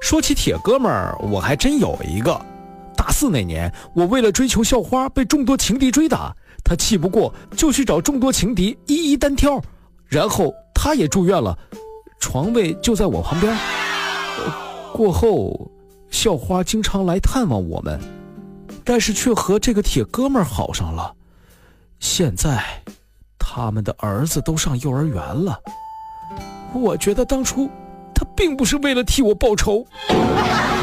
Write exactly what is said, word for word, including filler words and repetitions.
说起铁哥们儿，我还真有一个。大四那年，我为了追求校花被众多情敌追打，他气不过就去找众多情敌一一单挑，然后他也住院了，床位就在我旁边。过后校花经常来探望我们，但是却和这个铁哥们儿好上了。现在他们的儿子都上幼儿园了，我觉得当初他并不是为了替我报仇。